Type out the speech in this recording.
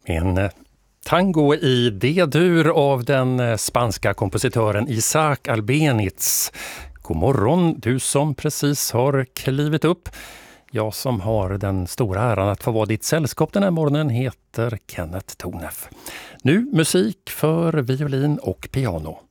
En tango i D-dur av den spanska kompositören Isaac Albeniz. God morgon, du som precis har klivit upp. Jag som har den stora äran att få vara ditt sällskap den här morgonen heter Kenneth Tornef. Nu musik för violin och piano.